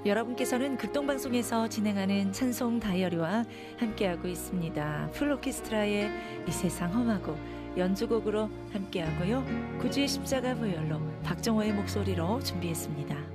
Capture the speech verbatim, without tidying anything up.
여러분께서는 극동방송에서 진행하는 찬송 다이어리와 함께하고 있습니다. 풀 오케스트라의 이 세상 험하고 연주곡으로 함께하고요. 구주의 십자가 보혈로 박정호의 목소리로 준비했습니다.